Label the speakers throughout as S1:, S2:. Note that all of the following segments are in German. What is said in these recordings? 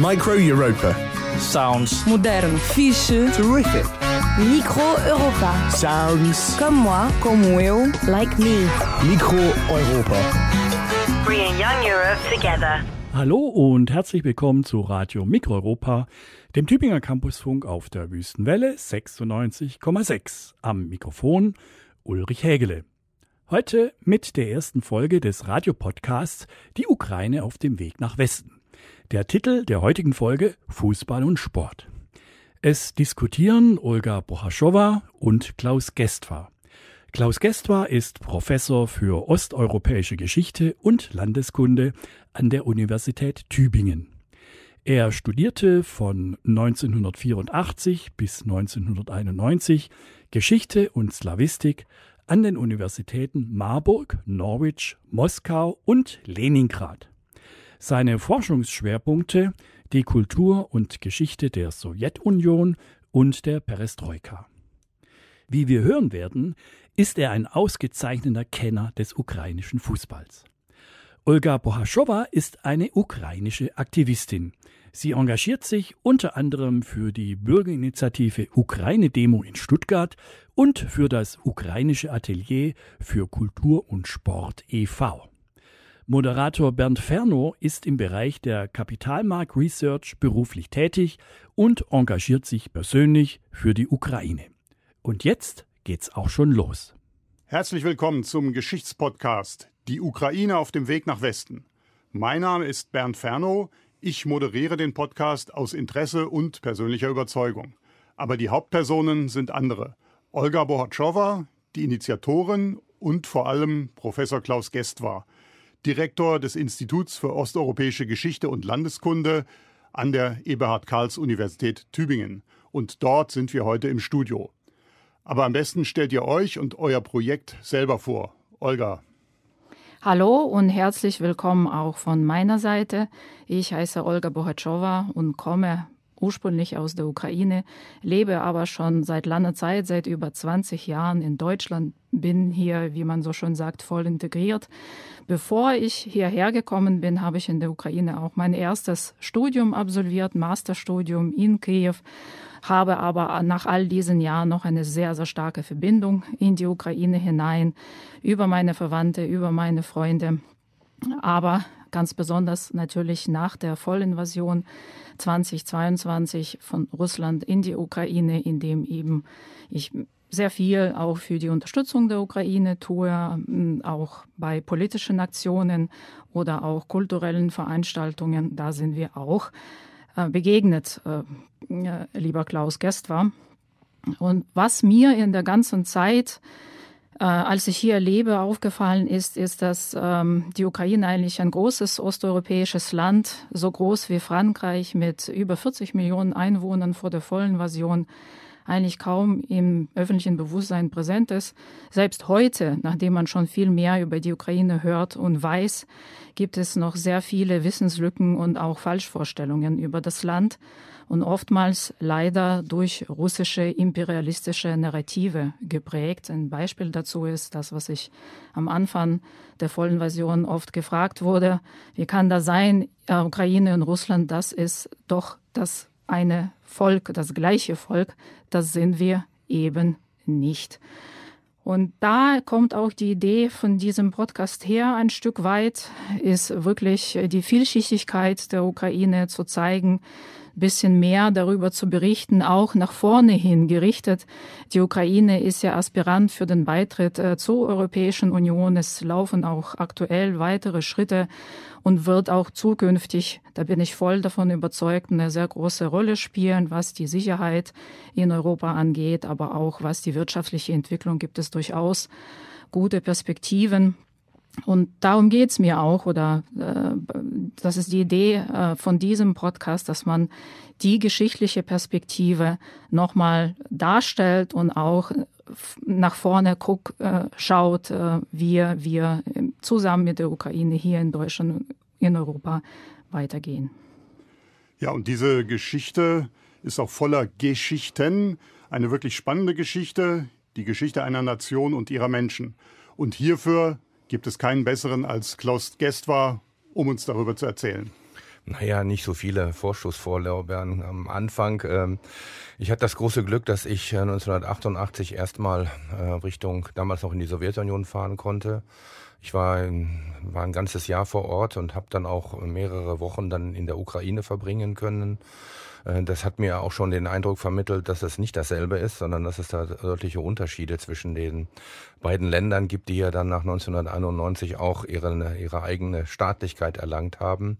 S1: Micro Europa.
S2: Sounds
S3: Moderno.
S2: fixe,
S1: Terrific.
S3: Micro Europa.
S1: Sounds.
S3: Comme moi, como eu, like me.
S1: Micro Europa.
S4: Bringing young Europe together.
S5: Hallo und herzlich willkommen zu Radio Mikroeuropa, dem Tübinger Campusfunk auf der Wüstenwelle 96,6. Am Mikrofon Ulrich Hägele. Heute mit der ersten Folge des Radiopodcasts Die Ukraine auf dem Weg nach Westen. Der Titel der heutigen Folge: Fußball und Sport. Es diskutieren Olga Bohaschowa und Klaus Gestwar. Klaus Gestwar ist Professor für osteuropäische Geschichte und Landeskunde an der Universität Tübingen. Er studierte von 1984 bis 1991 Geschichte und Slawistik an den Universitäten Marburg, Norwich, Moskau und Leningrad. Seine Forschungsschwerpunkte: die Kultur und Geschichte der Sowjetunion und der Perestroika. Wie wir hören werden, ist er ein ausgezeichneter Kenner des ukrainischen Fußballs. Olga Bohaschowa ist eine ukrainische Aktivistin. Sie engagiert sich unter anderem für die Bürgerinitiative Ukraine-Demo in Stuttgart und für das ukrainische Atelier für Kultur und Sport e.V. Moderator Bernd Fernow ist im Bereich der Kapitalmarkt Research beruflich tätig und engagiert sich persönlich für die Ukraine. Und jetzt geht's auch schon los.
S6: Herzlich willkommen zum Geschichtspodcast Die Ukraine auf dem Weg nach Westen. Mein Name ist Bernd Fernow. Ich moderiere den Podcast aus Interesse und persönlicher Überzeugung. Aber die Hauptpersonen sind andere. Olga Bohaschowa, die Initiatorin, und vor allem Professor Klaus Gestwar, Direktor des Instituts für osteuropäische Geschichte und Landeskunde an der Eberhard-Karls-Universität Tübingen. Und dort sind wir heute im Studio. Aber am besten stellt ihr euch und euer Projekt selber vor. Olga.
S7: Hallo und herzlich willkommen auch von meiner Seite. Ich heiße Olga Bohaschowa und komme ursprünglich aus der Ukraine, lebe aber schon seit langer Zeit, seit über 20 Jahren in Deutschland, bin hier, wie man so schön sagt, voll integriert. Bevor ich hierher gekommen bin, habe ich in der Ukraine auch mein erstes Studium absolviert, Masterstudium in Kiew, habe aber nach all diesen Jahren noch eine sehr, sehr starke Verbindung in die Ukraine hinein, über meine Verwandte, über meine Freunde, aber ganz besonders natürlich nach der Vollinvasion 2022 von Russland in die Ukraine, in dem eben ich sehr viel auch für die Unterstützung der Ukraine tue, auch bei politischen Aktionen oder auch kulturellen Veranstaltungen. Da sind wir auch begegnet, lieber Klaus Gestwar. Und was mir in der ganzen Zeit, als ich hier lebe, aufgefallen ist, dass die Ukraine eigentlich ein großes osteuropäisches Land, so groß wie Frankreich mit über 40 Millionen Einwohnern vor der Vollinvasion, eigentlich kaum im öffentlichen Bewusstsein präsent ist. Selbst heute, nachdem man schon viel mehr über die Ukraine hört und weiß, gibt es noch sehr viele Wissenslücken und auch Falschvorstellungen über das Land und oftmals leider durch russische imperialistische Narrative geprägt. Ein Beispiel dazu ist das, was ich am Anfang der Vollinvasion oft gefragt wurde: Wie kann das sein, Ukraine und Russland, das ist doch das eine Volk, das gleiche Volk, das sind wir eben nicht. Und da kommt auch die Idee von diesem Podcast her ein Stück weit, ist wirklich die Vielschichtigkeit der Ukraine zu zeigen, ein bisschen mehr darüber zu berichten, auch nach vorne hin gerichtet. Die Ukraine ist ja Aspirant für den Beitritt zur Europäischen Union. Es laufen auch aktuell weitere Schritte und wird auch zukünftig, da bin ich voll davon überzeugt, eine sehr große Rolle spielen, was die Sicherheit in Europa angeht, aber auch was die wirtschaftliche Entwicklung gibt es durchaus gute Perspektiven. Und darum geht's mir auch, oder das ist die Idee von diesem Podcast, dass man die geschichtliche Perspektive nochmal darstellt und auch nach vorne schaut, wie wir zusammen mit der Ukraine hier in Deutschland, in Europa weitergehen.
S6: Ja, und diese Geschichte ist auch voller Geschichten. Eine wirklich spannende Geschichte, die Geschichte einer Nation und ihrer Menschen. Und hierfür gibt es keinen besseren als Klaus Gestwar, um uns darüber zu erzählen.
S2: Naja, nicht so viele Vorschussvorlorbeeren am Anfang. Ich hatte das große Glück, dass ich 1988 erstmal Richtung, damals noch in die Sowjetunion fahren konnte. Ich war ein ganzes Jahr vor Ort und habe dann auch mehrere Wochen dann in der Ukraine verbringen können. Das hat mir auch schon den Eindruck vermittelt, dass es nicht dasselbe ist, sondern dass es da deutliche Unterschiede zwischen den beiden Ländern gibt, die ja dann nach 1991 auch ihre eigene Staatlichkeit erlangt haben.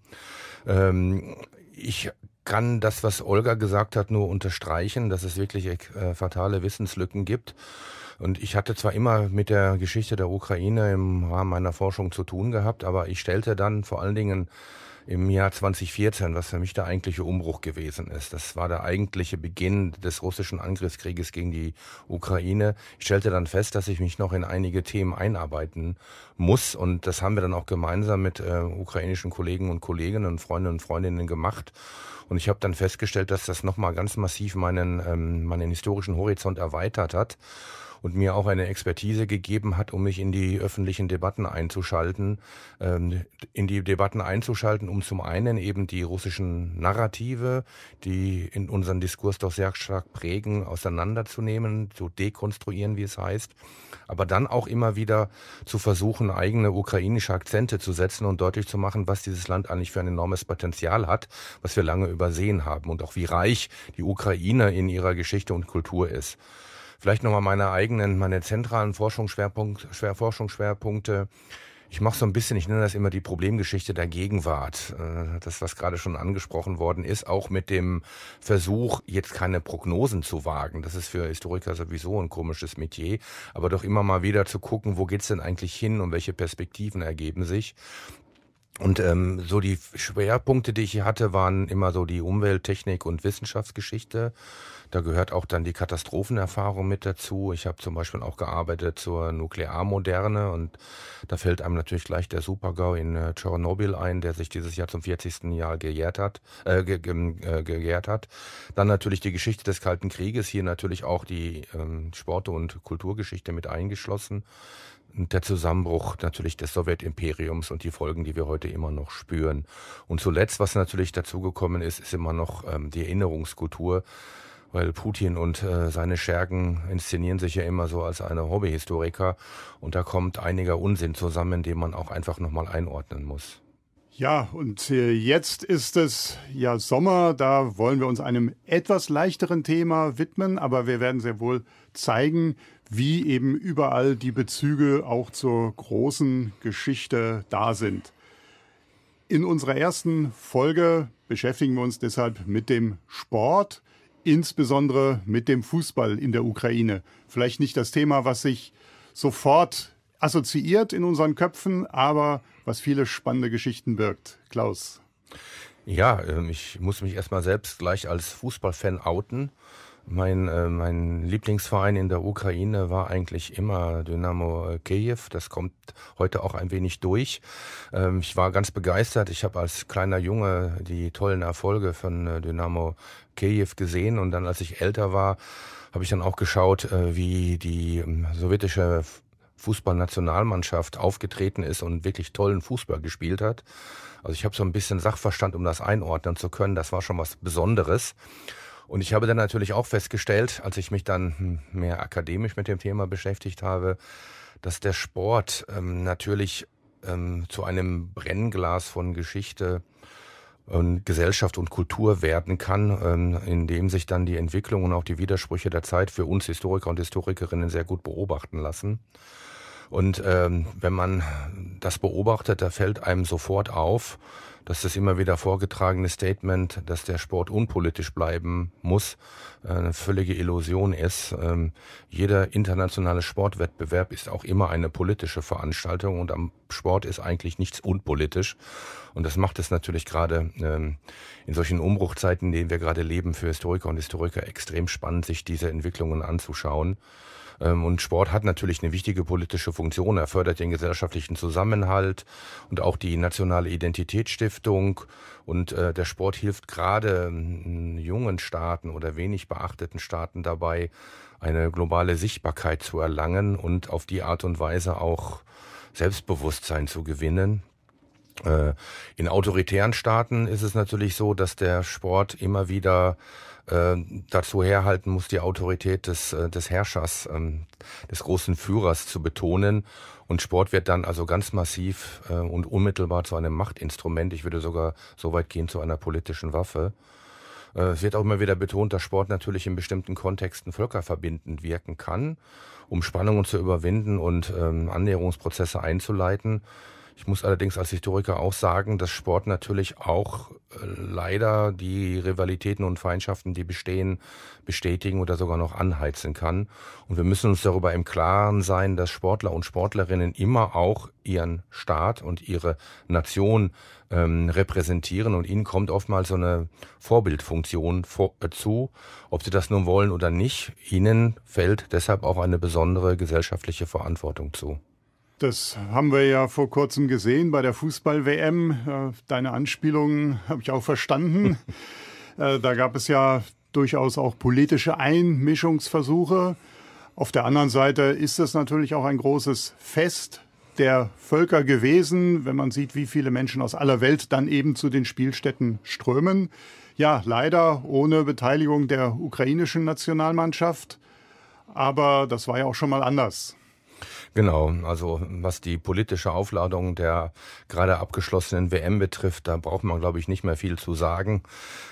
S2: Ich kann das, was Olga gesagt hat, nur unterstreichen, dass es wirklich fatale Wissenslücken gibt. Und ich hatte zwar immer mit der Geschichte der Ukraine im Rahmen meiner Forschung zu tun gehabt, aber ich stellte dann vor allen Dingen im Jahr 2014, was für mich der eigentliche Umbruch gewesen ist. Das war der eigentliche Beginn des russischen Angriffskrieges gegen die Ukraine. Ich stellte dann fest, dass ich mich noch in einige Themen einarbeiten muss. Und das haben wir dann auch gemeinsam mit ukrainischen Kollegen und Kolleginnen und Freundinnen und Freundinnen gemacht. Und ich habe dann festgestellt, dass das nochmal ganz massiv meinen historischen Horizont erweitert hat und mir auch eine Expertise gegeben hat, um mich in die öffentlichen Debatten einzuschalten. Um zum einen eben die russischen Narrative, die in unseren Diskurs doch sehr stark prägen, auseinanderzunehmen, zu dekonstruieren, wie es heißt, aber dann auch immer wieder zu versuchen, eigene ukrainische Akzente zu setzen und deutlich zu machen, was dieses Land eigentlich für ein enormes Potenzial hat, was wir lange übersehen haben und auch wie reich die Ukraine in ihrer Geschichte und Kultur ist. Vielleicht nochmal meine zentralen Forschungsschwerpunkte. Ich mache so ein bisschen, ich nenne das immer die Problemgeschichte der Gegenwart. Das, was gerade schon angesprochen worden ist, auch mit dem Versuch, jetzt keine Prognosen zu wagen. Das ist für Historiker sowieso ein komisches Metier. Aber doch immer mal wieder zu gucken, wo geht's denn eigentlich hin und welche Perspektiven ergeben sich. Und so die Schwerpunkte, die ich hier hatte, waren immer so die Umwelt-, Technik- und Wissenschaftsgeschichte. Da gehört auch dann die Katastrophenerfahrung mit dazu. Ich habe zum Beispiel auch gearbeitet zur Nuklearmoderne und da fällt einem natürlich gleich der Supergau in Tschernobyl ein, der sich dieses Jahr zum 40. Jahr gejährt hat. Dann natürlich die Geschichte des Kalten Krieges, hier natürlich auch die Sport- und Kulturgeschichte mit eingeschlossen. Und der Zusammenbruch natürlich des Sowjetimperiums und die Folgen, die wir heute immer noch spüren. Und zuletzt, was natürlich dazugekommen ist, ist immer noch die Erinnerungskultur, weil Putin und seine Schergen inszenieren sich ja immer so als eine Hobbyhistoriker und da kommt einiger Unsinn zusammen, den man auch einfach nochmal einordnen muss.
S6: Ja, und jetzt ist es ja Sommer, da wollen wir uns einem etwas leichteren Thema widmen, aber wir werden sehr wohl zeigen, wie eben überall die Bezüge auch zur großen Geschichte da sind. In unserer ersten Folge beschäftigen wir uns deshalb mit dem Sport, insbesondere mit dem Fußball in der Ukraine. Vielleicht nicht das Thema, was sich sofort assoziiert in unseren Köpfen, aber was viele spannende Geschichten birgt. Klaus.
S2: Ja, ich muss mich erstmal selbst gleich als Fußballfan outen. Mein Lieblingsverein in der Ukraine war eigentlich immer Dynamo Kiew. Das kommt heute auch ein wenig durch. Ich war ganz begeistert. Ich habe als kleiner Junge die tollen Erfolge von Dynamo Kiew gesehen. Und dann, als ich älter war, habe ich dann auch geschaut, wie die sowjetische Fußballnationalmannschaft aufgetreten ist und wirklich tollen Fußball gespielt hat. Also ich habe so ein bisschen Sachverstand, um das einordnen zu können. Das war schon was Besonderes. Und ich habe dann natürlich auch festgestellt, als ich mich dann mehr akademisch mit dem Thema beschäftigt habe, dass der Sport natürlich zu einem Brennglas von Geschichte und Gesellschaft und Kultur werden kann, in dem sich dann die Entwicklung und auch die Widersprüche der Zeit für uns Historiker und Historikerinnen sehr gut beobachten lassen. Und wenn man das beobachtet, da fällt einem sofort auf, dass das immer wieder vorgetragene Statement, dass der Sport unpolitisch bleiben muss, eine völlige Illusion ist. Jeder internationale Sportwettbewerb ist auch immer eine politische Veranstaltung und am Sport ist eigentlich nichts unpolitisch. Und das macht es natürlich gerade in solchen Umbruchzeiten, in denen wir gerade leben, für Historiker und Historiker extrem spannend, sich diese Entwicklungen anzuschauen. Und Sport hat natürlich eine wichtige politische Funktion. Er fördert den gesellschaftlichen Zusammenhalt und auch die nationale Identitätsstiftung. Und der Sport hilft gerade jungen Staaten oder wenig beachteten Staaten dabei, eine globale Sichtbarkeit zu erlangen und auf die Art und Weise auch Selbstbewusstsein zu gewinnen. In autoritären Staaten ist es natürlich so, dass der Sport immer wieder dazu herhalten muss, die Autorität des Herrschers, des großen Führers zu betonen. Und Sport wird dann also ganz massiv und unmittelbar zu einem Machtinstrument. Ich würde sogar so weit gehen, zu einer politischen Waffe. Es wird auch immer wieder betont, dass Sport natürlich in bestimmten Kontexten völkerverbindend wirken kann, um Spannungen zu überwinden und Annäherungsprozesse einzuleiten. Ich muss allerdings als Historiker auch sagen, dass Sport natürlich auch leider die Rivalitäten und Feindschaften, die bestehen, bestätigen oder sogar noch anheizen kann. Und wir müssen uns darüber im Klaren sein, dass Sportler und Sportlerinnen immer auch ihren Staat und ihre Nation repräsentieren. Und ihnen kommt oftmals so eine Vorbildfunktion zu, ob sie das nun wollen oder nicht. Ihnen fällt deshalb auch eine besondere gesellschaftliche Verantwortung zu.
S6: Das haben wir ja vor kurzem gesehen bei der Fußball-WM. Deine Anspielungen habe ich auch verstanden. Da gab es ja durchaus auch politische Einmischungsversuche. Auf der anderen Seite ist es natürlich auch ein großes Fest der Völker gewesen, wenn man sieht, wie viele Menschen aus aller Welt dann eben zu den Spielstätten strömen. Ja, leider ohne Beteiligung der ukrainischen Nationalmannschaft. Aber das war ja auch schon mal anders.
S2: Genau, also was die politische Aufladung der gerade abgeschlossenen WM betrifft, da braucht man, glaube ich, nicht mehr viel zu sagen.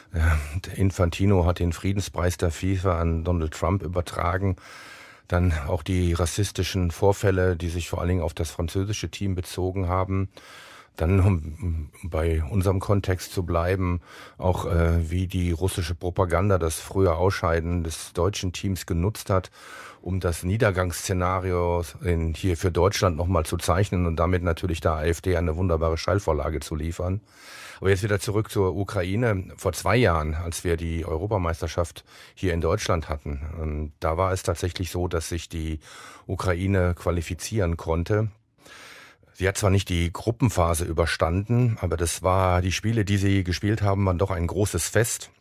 S2: Infantino hat den Friedenspreis der FIFA an Donald Trump übertragen. Dann auch die rassistischen Vorfälle, die sich vor allen Dingen auf das französische Team bezogen haben. Dann, um bei unserem Kontext zu bleiben, auch wie die russische Propaganda das frühe Ausscheiden des deutschen Teams genutzt hat, um das Niedergangsszenario hier für Deutschland nochmal zu zeichnen und damit natürlich der AfD eine wunderbare Steilvorlage zu liefern. Aber jetzt wieder zurück zur Ukraine. Vor 2 Jahren, als wir die Europameisterschaft hier in Deutschland hatten, da war es tatsächlich so, dass sich die Ukraine qualifizieren konnte. Sie hat zwar nicht die Gruppenphase überstanden, aber die Spiele, die sie gespielt haben, waren doch ein großes Fest,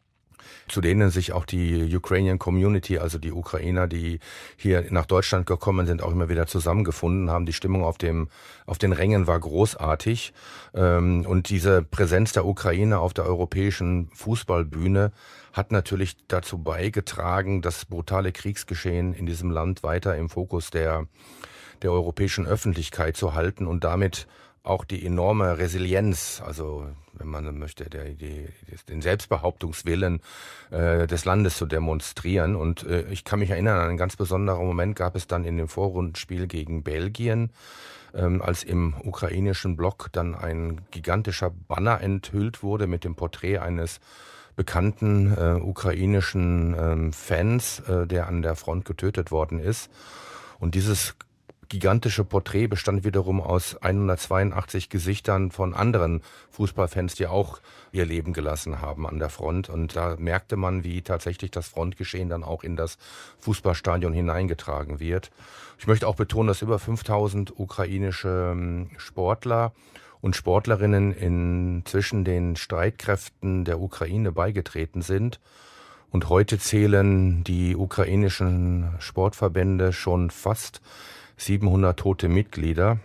S2: zu denen sich auch die Ukrainian Community, also die Ukrainer, die hier nach Deutschland gekommen sind, auch immer wieder zusammengefunden haben. Die Stimmung auf den Rängen war großartig. Und diese Präsenz der Ukraine auf der europäischen Fußballbühne hat natürlich dazu beigetragen, das brutale Kriegsgeschehen in diesem Land weiter im Fokus der europäischen Öffentlichkeit zu halten und damit auch die enorme Resilienz, also wenn man möchte, den Selbstbehauptungswillen des Landes zu demonstrieren. Und ich kann mich erinnern, an einen ganz besonderen Moment gab es dann in dem Vorrundenspiel gegen Belgien, als im ukrainischen Block dann ein gigantischer Banner enthüllt wurde mit dem Porträt eines bekannten ukrainischen Fans, der an der Front getötet worden ist. Und dieses gigantische Porträt bestand wiederum aus 182 Gesichtern von anderen Fußballfans, die auch ihr Leben gelassen haben an der Front. Und da merkte man, wie tatsächlich das Frontgeschehen dann auch in das Fußballstadion hineingetragen wird. Ich möchte auch betonen, dass über 5000 ukrainische Sportler und Sportlerinnen inzwischen den Streitkräften der Ukraine beigetreten sind. Und heute zählen die ukrainischen Sportverbände schon fast 700 tote Mitglieder.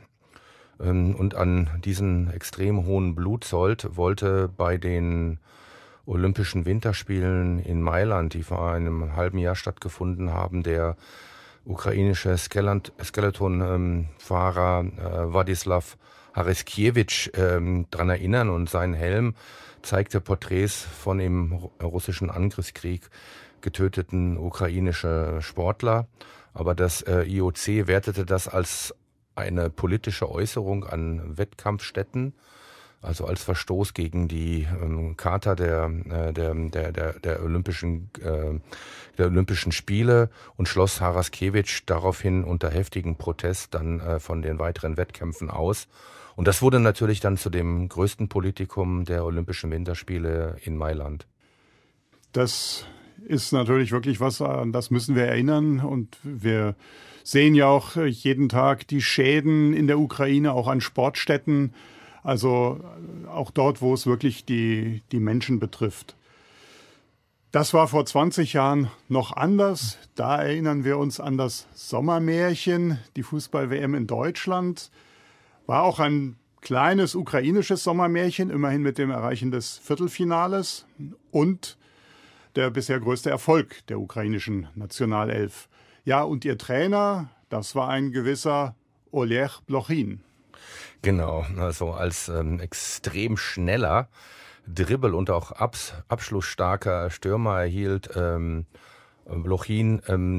S2: Und an diesen extrem hohen Blutsold wollte bei den Olympischen Winterspielen in Mailand, die vor einem halben Jahr stattgefunden haben, der ukrainische Skeletonfahrer Władysław Hareskiewicz daran erinnern, und sein Helm zeigte Porträts von im russischen Angriffskrieg getöteten ukrainische Sportler. Aber das IOC wertete das als eine politische Äußerung an Wettkampfstätten, also als Verstoß gegen die Charta der Olympischen Spiele, und schloss Hareskiewicz daraufhin unter heftigen Protest dann von den weiteren Wettkämpfen aus. Und das wurde natürlich dann zu dem größten Politikum der Olympischen Winterspiele in Mailand.
S6: Das ist natürlich wirklich was, an das müssen wir erinnern. Und wir sehen ja auch jeden Tag die Schäden in der Ukraine, auch an Sportstätten. Also auch dort, wo es wirklich die Menschen betrifft. Das war vor 20 Jahren noch anders. Da erinnern wir uns an das Sommermärchen, die Fußball-WM in Deutschland. War auch ein kleines ukrainisches Sommermärchen, immerhin mit dem Erreichen des Viertelfinales und der bisher größte Erfolg der ukrainischen Nationalelf. Ja, und ihr Trainer, das war ein gewisser Oleg Blochin.
S2: Genau, also als extrem schneller Dribbel- und auch abschlussstarker Stürmer erhielt Blochin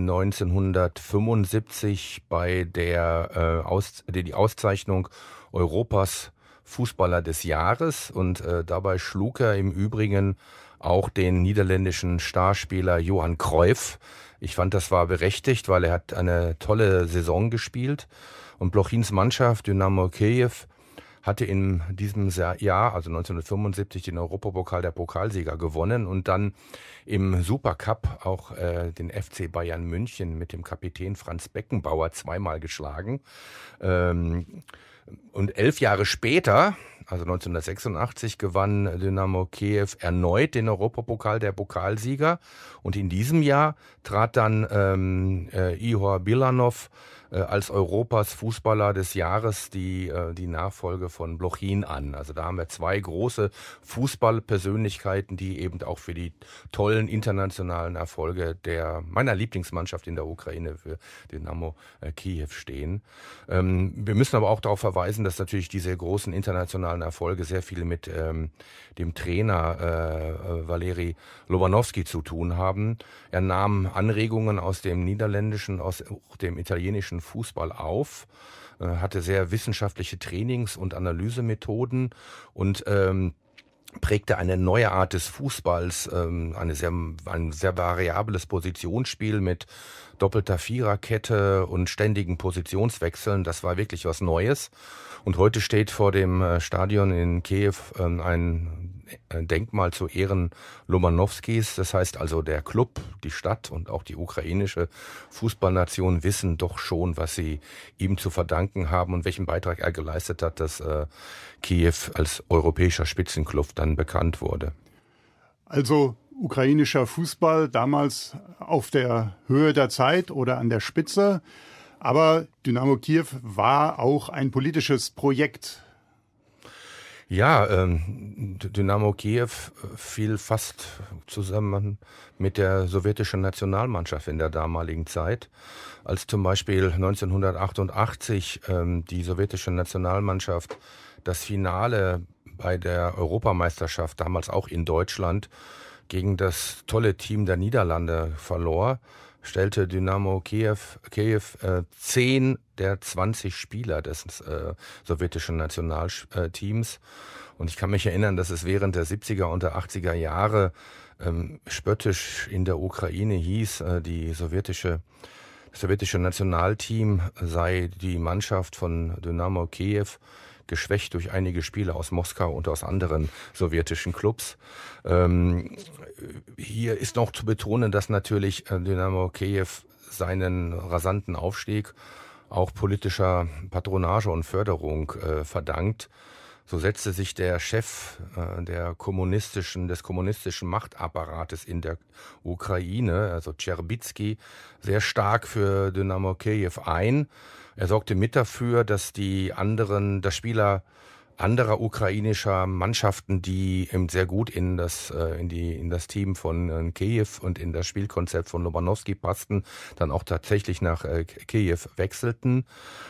S2: 1975 bei die Auszeichnung Europas Fußballer des Jahres und dabei schlug er im Übrigen auch den niederländischen Starspieler Johan Cruyff. Ich fand, das war berechtigt, weil er hat eine tolle Saison gespielt und Blochins Mannschaft Dynamo Kiew hatte in diesem Jahr, also 1975, den Europapokal der Pokalsieger gewonnen und dann im Supercup auch den FC Bayern München mit dem Kapitän Franz Beckenbauer zweimal geschlagen. Und 11 Jahre später, also 1986, gewann Dynamo Kiew erneut den Europapokal der Pokalsieger. Und in diesem Jahr trat dann Ihor Bilanov als Europas Fußballer des Jahres die Nachfolge von Blochin an. Also da haben wir zwei große Fußballpersönlichkeiten, die eben auch für die tollen internationalen Erfolge meiner Lieblingsmannschaft in der Ukraine, für Dynamo Kiew stehen. Wir müssen aber auch darauf verweisen, dass natürlich diese großen internationalen Erfolge sehr viel mit dem Trainer Valeri Lobanovský zu tun haben. Er nahm Anregungen aus dem niederländischen, aus dem italienischen Fußball auf, hatte sehr wissenschaftliche Trainings- und Analysemethoden und prägte eine neue Art des Fußballs, ein sehr variables Positionsspiel mit doppelter Viererkette und ständigen Positionswechseln. Das war wirklich was Neues. Und heute steht vor dem Stadion in Kiew ein Denkmal zu Ehren Lobanovskys. Das heißt also, der Club, die Stadt und auch die ukrainische Fußballnation wissen doch schon, was sie ihm zu verdanken haben und welchen Beitrag er geleistet hat, dass Kiew als europäischer Spitzenclub dann bekannt wurde.
S6: Also ukrainischer Fußball damals auf der Höhe der Zeit oder an der Spitze. Aber Dynamo Kiew war auch ein politisches Projekt.
S2: Ja, Dynamo Kiew fiel fast zusammen mit der sowjetischen Nationalmannschaft in der damaligen Zeit. Als zum Beispiel 1988 die sowjetische Nationalmannschaft das Finale bei der Europameisterschaft, damals auch in Deutschland, gegen das tolle Team der Niederlande verlor, stellte Dynamo Kiew 10 der 20 Spieler des sowjetischen Nationalteams. Und ich kann mich erinnern, dass es während der 70er und der 80er Jahre spöttisch in der Ukraine hieß, das sowjetische Nationalteam sei die Mannschaft von Dynamo Kiew, geschwächt durch einige Spieler aus Moskau und aus anderen sowjetischen Clubs. Hier ist noch zu betonen, dass natürlich Dynamo Kiew seinen rasanten Aufstieg auch politischer Patronage und Förderung verdankt. So setzte sich der Chef des kommunistischen Machtapparates in der Ukraine, also Tscherbitzky, sehr stark für Dynamo Kiew ein. Er sorgte mit dafür, dass Spieler anderer ukrainischer Mannschaften, die eben sehr gut in das Team von Kiew und in das Spielkonzept von Lobanovský passten, dann auch tatsächlich nach Kiew wechselten.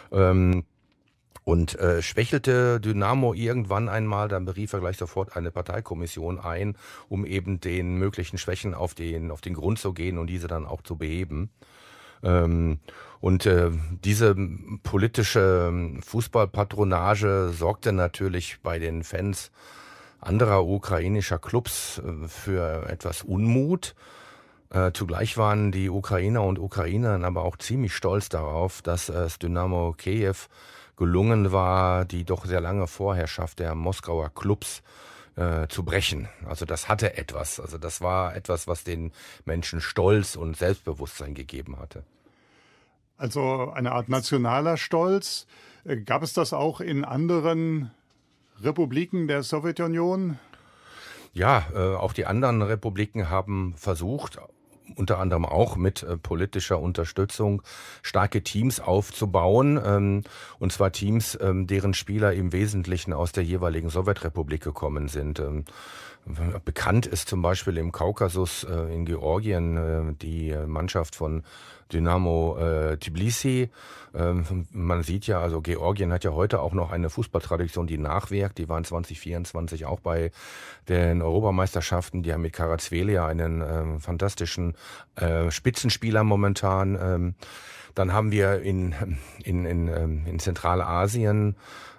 S2: Und schwächelte Dynamo irgendwann einmal, dann berief er gleich sofort eine Parteikommission ein, um eben den möglichen Schwächen auf den Grund zu gehen und diese dann auch zu beheben. Und diese politische Fußballpatronage sorgte natürlich bei den Fans anderer ukrainischer Clubs für etwas Unmut. Zugleich waren die Ukrainer und Ukrainerinnen aber auch ziemlich stolz darauf, dass es Dynamo Kiew gelungen war, die doch sehr lange Vorherrschaft der Moskauer Clubs zu brechen. Also das hatte etwas. Also das war etwas, was den Menschen Stolz und Selbstbewusstsein gegeben hatte.
S6: Also eine Art nationaler Stolz. Gab es das auch in anderen Republiken der Sowjetunion?
S2: Ja, auch die anderen Republiken haben versucht, unter anderem auch mit politischer Unterstützung starke Teams aufzubauen, und zwar Teams, deren Spieler im Wesentlichen aus der jeweiligen Sowjetrepublik gekommen sind. Bekannt ist zum Beispiel im Kaukasus in Georgien die Mannschaft von Dynamo Tbilisi. Man sieht ja, also Georgien hat ja heute auch noch eine Fußballtradition, die nachwirkt. Die waren 2024 auch bei den Europameisterschaften. Die haben mit Karatsvelia einen fantastischen Spitzenspieler momentan. Dann haben wir in Zentralasien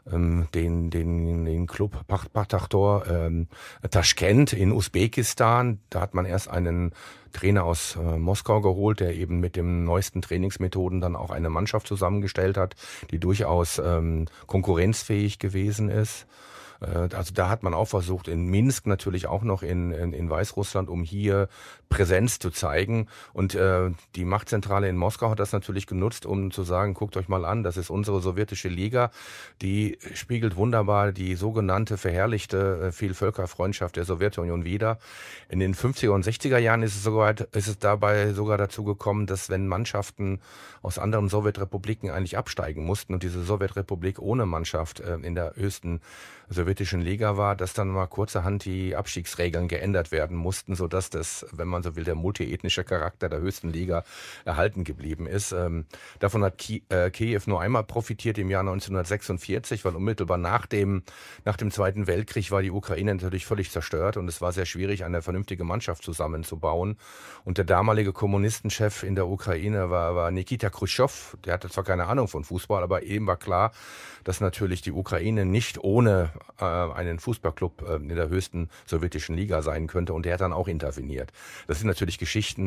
S2: den Club Pakhtar Taschkent in Usbekistan. Da hat man erst einen Trainer aus Moskau geholt, der eben mit den neuesten Trainingsmethoden dann auch eine Mannschaft zusammengestellt hat, die durchaus konkurrenzfähig gewesen ist. Also da hat man auch versucht, in Minsk natürlich auch noch in Weißrussland, um hier Präsenz zu zeigen. Und die Machtzentrale in Moskau hat das natürlich genutzt, um zu sagen, guckt euch mal an, das ist unsere sowjetische Liga. Die spiegelt wunderbar die sogenannte verherrlichte Vielvölkerfreundschaft der Sowjetunion wider. In den 50er und 60er Jahren ist es dabei sogar dazu gekommen, dass wenn Mannschaften aus anderen Sowjetrepubliken eigentlich absteigen mussten und diese Sowjetrepublik ohne Mannschaft in der höchsten sowjetischen Liga war, dass dann mal kurzerhand die Abstiegsregeln geändert werden mussten, sodass das, wenn man so will, der multiethnische Charakter der höchsten Liga erhalten geblieben ist. Davon hat Kiew nur einmal profitiert im Jahr 1946, weil unmittelbar nach dem Zweiten Weltkrieg war die Ukraine natürlich völlig zerstört und es war sehr schwierig, eine vernünftige Mannschaft zusammenzubauen. Und der damalige Kommunistenchef in der Ukraine war Nikita Khrushchev. Der hatte zwar keine Ahnung von Fußball, aber eben war klar, dass natürlich die Ukraine nicht ohne einen Fußballclub in der höchsten sowjetischen Liga sein könnte und der hat dann auch interveniert. Das sind natürlich Geschichten,